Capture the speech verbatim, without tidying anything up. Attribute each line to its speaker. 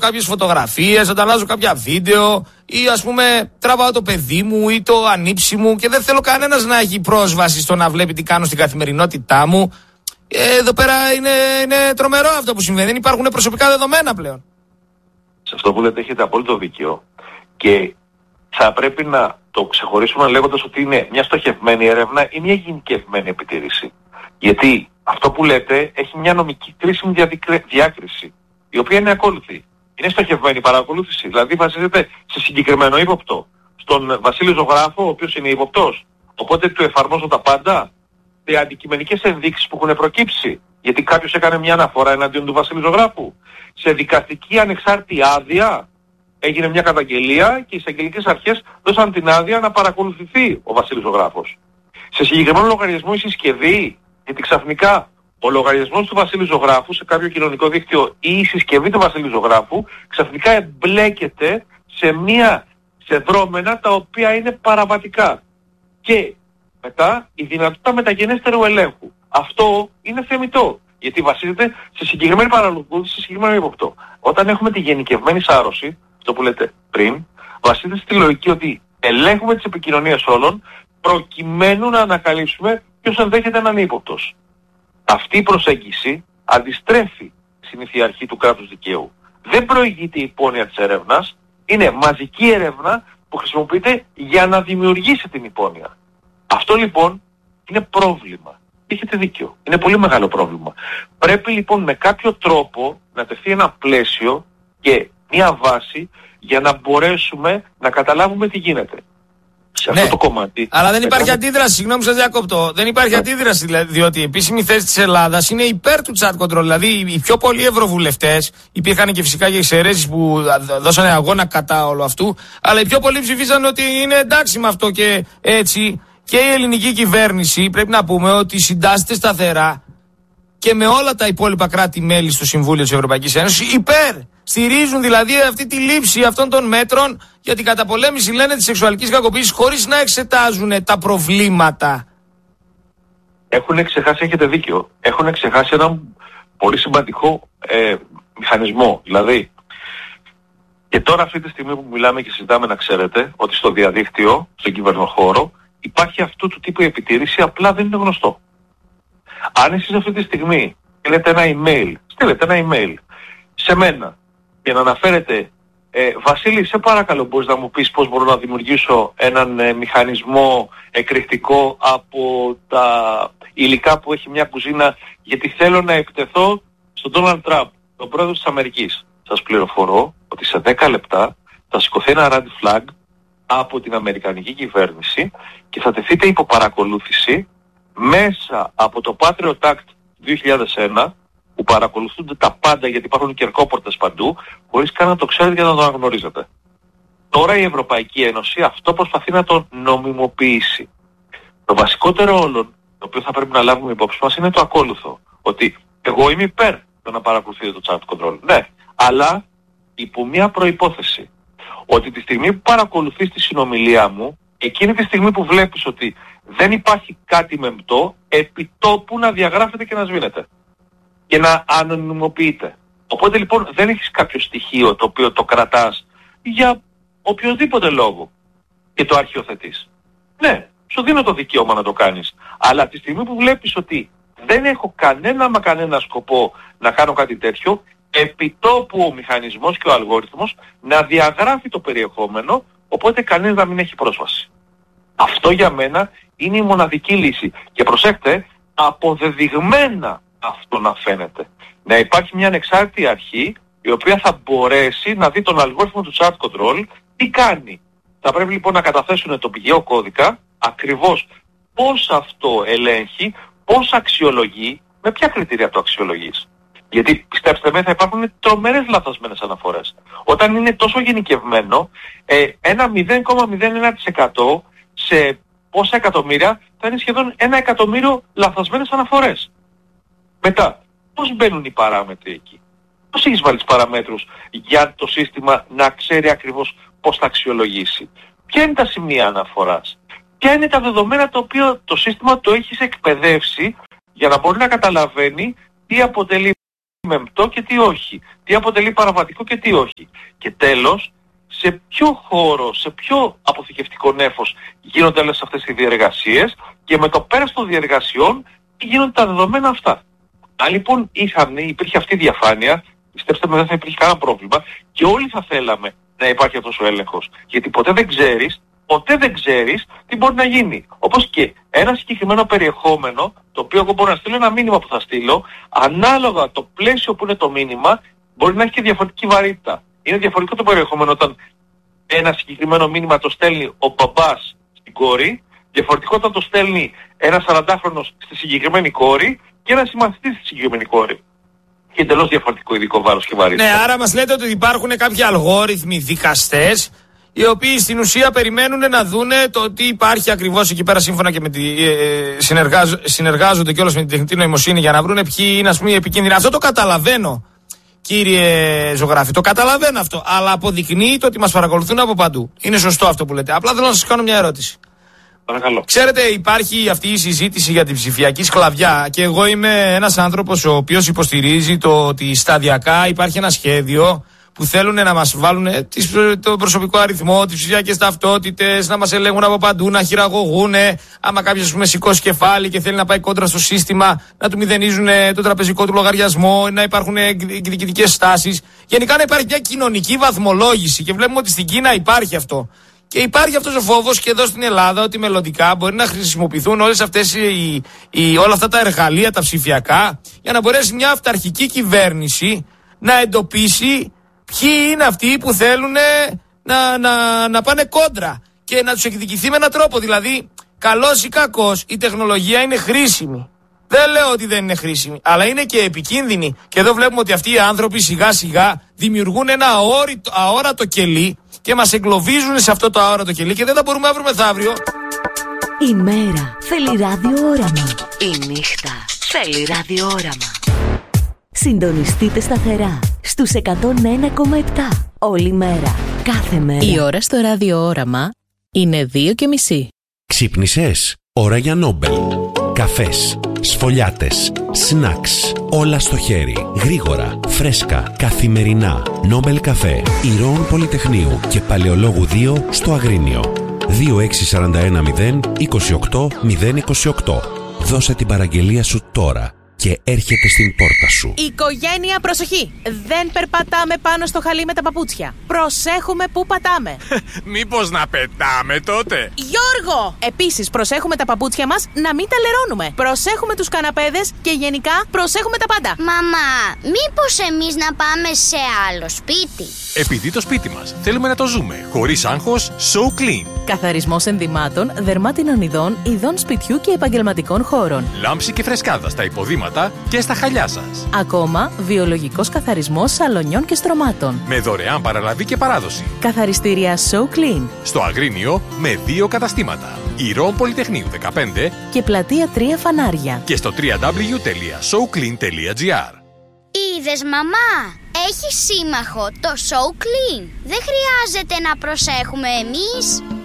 Speaker 1: κάποιες φωτογραφίες, ανταλλάζω κάποια βίντεο ή ας πούμε τραβάω το παιδί μου ή το ανήψη μου και δεν θέλω κανένας να έχει πρόσβαση στο να βλέπει τι κάνω στην καθημερινότητά μου. Ε, εδώ πέρα είναι, είναι τρομερό αυτό που συμβαίνει. Δεν υπάρχουν προσωπικά δεδομένα πλέον.
Speaker 2: Σε αυτό που λέτε έχετε απόλυτο δίκιο και θα πρέπει να το ξεχωρίσουμε λέγοντας ότι είναι μια στοχευμένη έρευνα ή μια γενικευμένη επιτήρηση. Γιατί αυτό που λέτε έχει μια νομική κρίσιμη διάκριση, η οποία είναι ακόλουθη. Είναι στοχευμένη παρακολούθηση, δηλαδή βασίζεται σε συγκεκριμένο ύποπτο. Στον Βασίλη Ζωγράφο, ο οποίος είναι ύποπτος. Οπότε του εφαρμόζω τα πάντα. Οι αντικειμενικές ενδείξεις που έχουν προκύψει. Γιατί κάποιος έκανε μια αναφορά εναντίον του Βασίλη Ζωγράφου. Σε δικαστική ανεξάρτητη άδεια έγινε μια καταγγελία και οι εισαγγελικές αρχές δώσαν την άδεια να παρακολουθηθεί ο Βασίλης Ζωγράφος. Σε συγκεκριμένο λογαριασμό η συσκευή, γιατί ξαφνικά ο λογαριασμός του Βασίλη Ζωγράφου σε κάποιο κοινωνικό δίκτυο ή η συσκευή του Βασίλη Ζωγράφου ξαφνικά εμπλέκεται σε, μια, σε δρόμενα τα οποία είναι παραβατικά. Και μετά η δυνατότητα μεταγενέστερου ελέγχου. Αυτό είναι θεμιτό. Γιατί βασίζεται σε συγκεκριμένη παρακολούθηση, σε συγκεκριμένο ύποπτο. Όταν έχουμε τη γενικευμένη σάρωση, αυτό που λέτε πριν, βασίζεται στη λογική ότι ελέγχουμε τις επικοινωνίες όλων προκειμένου να ανακαλύψουμε ποιος ενδέχεται να είναι ύποπτος. Αυτή η προσέγγιση αντιστρέφει τη συνήθεια αρχή του κράτους δικαίου. Δεν προηγείται η υπόνοια της έρευνας, είναι μαζική έρευνα που χρησιμοποιείται για να δημιουργήσει την υπόνοια. Αυτό λοιπόν είναι πρόβλημα. Έχετε δίκιο. Είναι πολύ μεγάλο πρόβλημα. Πρέπει λοιπόν με κάποιο τρόπο να τεθεί ένα πλαίσιο και μια βάση για να μπορέσουμε να καταλάβουμε τι γίνεται. Σε αυτό
Speaker 1: ναι,
Speaker 2: το κομμάτι.
Speaker 1: Αλλά δεν υπάρχει
Speaker 2: μετράμε...
Speaker 1: αντίδραση, συγγνώμη σας διακόπτω. Δεν υπάρχει ναι. αντίδραση, δηλαδή, διότι η επίσημη θέση της Ελλάδας είναι υπέρ του chat control. Δηλαδή οι πιο πολλοί ευρωβουλευτές, υπήρχαν και φυσικά και εξαιρέσεις που δώσανε αγώνα κατά όλου αυτού, αλλά οι πιο πολλοί ψηφίσαν ότι είναι εντάξει με αυτό και έτσι. Και η ελληνική κυβέρνηση πρέπει να πούμε ότι συντάσσεται σταθερά και με όλα τα υπόλοιπα κράτη-μέλη στο Συμβούλιο της Ευρωπαϊκής Ένωσης υπέρ. Στηρίζουν δηλαδή αυτή τη λήψη αυτών των μέτρων για την καταπολέμηση, λένε, της σεξουαλικής κακοποίησης χωρίς να εξετάζουν τα προβλήματα.
Speaker 2: Έχουν ξεχάσει, έχετε δίκιο, έχουν ξεχάσει έναν πολύ σημαντικό ε, μηχανισμό. Δηλαδή, και τώρα αυτή τη στιγμή που μιλάμε και συζητάμε, να ξέρετε ότι στο διαδίκτυο, στον κυβερνοχώρο, υπάρχει αυτού του τύπου επιτήρηση, απλά δεν είναι γνωστό. Αν εσείς αυτή τη στιγμή στείλετε ένα email, στείλετε ένα email σε μένα και να αναφέρετε ε, Βασίλη, σε παρακαλώ, μπορείς να μου πεις πώς μπορώ να δημιουργήσω έναν ε, μηχανισμό εκρηκτικό από τα υλικά που έχει μια κουζίνα, γιατί θέλω να επιτεθώ στον Donald Trump, τον πρόεδρο της Αμερικής. Σας πληροφορώ ότι σε δέκα λεπτά θα σηκωθεί ένα red flag από την Αμερικανική κυβέρνηση και θα τεθείτε υπό παρακολούθηση μέσα από το Patriot Act δύο χιλιάδες ένα, που παρακολουθούνται τα πάντα γιατί υπάρχουν κερκόπορτες παντού, χωρίς καν να το ξέρετε και να το αναγνωρίζετε. Τώρα η Ευρωπαϊκή Ένωση αυτό προσπαθεί να το νομιμοποιήσει. Το βασικότερο όλων, το οποίο θα πρέπει να λάβουμε υπόψη μας, είναι το ακόλουθο. Ότι εγώ είμαι υπέρ το να παρακολουθείτε το chat control. Ναι, αλλά υπό μια προϋπόθεση. Ότι τη στιγμή που παρακολουθείς τη συνομιλία μου, εκείνη τη στιγμή που βλέπεις ότι δεν υπάρχει κάτι μεμπτό, επιτόπου να διαγράφεται και να σβήνεται. Και να ανωνυμοποιείται. Οπότε λοιπόν δεν έχεις κάποιο στοιχείο το οποίο το κρατάς για οποιοδήποτε λόγο και το αρχιοθετείς. Ναι, σου δίνω το δικαίωμα να το κάνεις. Αλλά τη στιγμή που βλέπεις ότι δεν έχω κανένα μα κανένα σκοπό να κάνω κάτι τέτοιο, επιτόπου ο μηχανισμός και ο αλγόριθμος να διαγράφει το περιεχόμενο, οπότε κανείς να μην έχει πρόσβαση. Αυτό για μένα είναι η μοναδική λύση. Και προσέξτε, αποδεδειγμένα αυτό να φαίνεται. Να υπάρχει μια ανεξάρτητη αρχή η οποία θα μπορέσει να δει τον αλγόριθμο του chat control τι κάνει. Θα πρέπει λοιπόν να καταθέσουν το πηγαίο κώδικα ακριβώς πώς αυτό ελέγχει, πώς αξιολογεί, με ποια κριτήρια το αξιολογείς. Γιατί πιστέψτε με, θα υπάρχουν τρομερές λαθασμένες αναφορές. Όταν είναι τόσο γενικευμένο, ε, ένα μηδέν κόμμα μηδέν ένα τοις εκατό σε πόσα εκατομμύρια θα είναι σχεδόν ένα εκατομμύριο λαθασμένες αναφορές. Μετά, πώς μπαίνουν οι παράμετροι εκεί. Πώς έχεις βάλει τις παραμέτρους για το σύστημα να ξέρει ακριβώς πώς θα αξιολογήσει. Ποια είναι τα σημεία αναφοράς. Ποια είναι τα δεδομένα τα οποία το σύστημα το έχεις εκπαιδεύσει για να μπορεί να καταλαβαίνει τι αποτελεί μεμπτό και τι όχι. Τι αποτελεί παραβατικό και τι όχι. Και τέλος, σε ποιο χώρο, σε ποιο αποθηκευτικό νέφος γίνονται όλες αυτές οι διεργασίες και με το πέρας των διεργασιών τι γίνονται τα δεδομένα αυτά. Αν λοιπόν είχαν, υπήρχε αυτή η διαφάνεια, πιστέψτε με δεν θα υπήρχε κανένα πρόβλημα και όλοι θα θέλαμε να υπάρχει αυτός ο έλεγχος. Γιατί ποτέ δεν ξέρεις, ποτέ δεν ξέρεις τι μπορεί να γίνει. Όπως και ένα συγκεκριμένο περιεχόμενο, το οποίο εγώ μπορώ να στείλω ένα μήνυμα που θα στείλω, ανάλογα το πλαίσιο που είναι το μήνυμα, μπορεί να έχει και διαφορετική βαρύτητα. Είναι διαφορετικό το περιεχόμενο όταν ένα συγκεκριμένο μήνυμα το στέλνει ο μπαμπάς στην κόρη, διαφορετικό όταν το στέλνει ένας σαραντάχρονος στη συγκεκριμένη κόρη και ένας συμμαθητής στη συγκεκριμένη κόρη. Και εντελώς διαφορετικό ειδικό βάρος και βαρύτητα.
Speaker 1: Ναι, άρα μας λέτε ότι υπάρχουν κάποιοι αλγόριθμοι δικαστές οι οποίοι στην ουσία περιμένουν να δούνε το τι υπάρχει ακριβώς εκεί πέρα σύμφωνα και με τη. Ε, συνεργάζ, συνεργάζονται κιόλας με την τεχνητή νοημοσύνη για να βρούνε ποιοι είναι ας πούμε οι επικίνδυνοι. Αυτό το καταλαβαίνω, κύριε Ζωγράφη, το καταλαβαίνω αυτό. Αλλά αποδεικνύει το ότι μας παρακολουθούν από παντού. Είναι σωστό αυτό που λέτε. Απλά θέλω να σας κάνω μια ερώτηση.
Speaker 2: Παρακαλώ.
Speaker 1: Ξέρετε, υπάρχει αυτή η συζήτηση για την ψηφιακή σκλαβιά και εγώ είμαι ένας άνθρωπος ο οποίος υποστηρίζει το ότι σταδιακά υπάρχει ένα σχέδιο που θέλουν να μας βάλουν το προσωπικό αριθμό, τις ψηφιακές ταυτότητες, να μας ελέγχουν από παντού, να χειραγωγούν. Άμα κάποιος πούμε σηκώσει κεφάλι και θέλει να πάει κόντρα στο σύστημα, να του μηδενίζουν το τραπεζικό του λογαριασμό, να υπάρχουν διοικητικές στάσεις. Γενικά να υπάρχει μια κοινωνική βαθμολόγηση και βλέπουμε ότι στην Κίνα υπάρχει αυτό. Και υπάρχει αυτός ο φόβος και εδώ στην Ελλάδα ότι μελλοντικά μπορεί να χρησιμοποιηθούν όλες αυτές οι, οι, όλα αυτά τα εργαλεία, τα ψηφιακά, για να μπορέσει μια αυταρχική κυβέρνηση να εντοπίσει ποιοι είναι αυτοί που θέλουν να, να, να πάνε κόντρα και να τους εκδικηθεί με έναν τρόπο. Δηλαδή, καλός ή κακός, η τεχνολογία είναι χρήσιμη. Δεν λέω ότι δεν είναι χρήσιμη, αλλά είναι και επικίνδυνη. Και εδώ βλέπουμε ότι αυτοί οι άνθρωποι σιγά σιγά δημιουργούν ένα αόριτο, αόρατο κελί και μας εγκλωβίζουν σε αυτό το αόρατο κελί και δεν θα μπορούμε αύριο μεθαύριο.
Speaker 3: Η μέρα θέλει ραδιόραμα. Η νύχτα θέλει ραδιόραμα. Συντονιστείτε σταθερά στους εκατόν ένα κόμμα επτά όλη μέρα, κάθε μέρα.
Speaker 4: Η ώρα στο ραδιόραμα είναι δύο και μισή.
Speaker 5: Ξύπνησες? Ώρα για Νόμπελ. Καφές, σφολιάτες, σνακς, όλα στο χέρι, γρήγορα, φρέσκα, καθημερινά. Νόμπελ καφέ, Ηρώων Πολυτεχνείου και Παλαιολόγου δύο στο Αγρίνιο. δύο έξι τέσσερα ένα μηδέν είκοσι οκτώ μηδέν είκοσι οκτώ. Δώσε την παραγγελία σου τώρα και έρχεται στην πόρτα σου.
Speaker 4: Οικογένεια, προσοχή! Δεν περπατάμε πάνω στο χαλί με τα παπούτσια. Προσέχουμε που πατάμε.
Speaker 6: Μήπως να πετάμε τότε?
Speaker 4: Γιώργο! Επίσης, προσέχουμε τα παπούτσια μας να μην τα λερώνουμε. Προσέχουμε τους καναπέδες και γενικά προσέχουμε τα πάντα.
Speaker 7: Μαμά, μήπως εμείς να πάμε σε άλλο σπίτι?
Speaker 6: Επειδή το σπίτι μας θέλουμε να το ζούμε χωρίς άγχος, So Clean.
Speaker 4: Καθαρισμός ενδυμάτων, δερμάτινων ειδών, ειδών σπιτιού και επαγγελματικών χώρων.
Speaker 6: Λάμψη και φρεσκάδα στα υποδήματα και στα χαλιά σας.
Speaker 4: Ακόμα, βιολογικός καθαρισμός σαλονιών και στρωμάτων.
Speaker 6: Με δωρεάν παραλαβή και παράδοση.
Speaker 4: Καθαριστήρια So Clean.
Speaker 6: Στο Αγρίνιο με δύο καταστήματα. Ηρώων Πολυτεχνείου δεκαπέντε
Speaker 4: και πλατεία τρία Φανάρια.
Speaker 6: Και στο double-u double-u double-u τελεία so clean τελεία gr.
Speaker 7: Είδες μαμά, έχει σύμμαχο το So Clean. Δεν χρειάζεται να προσέχουμε εμείς.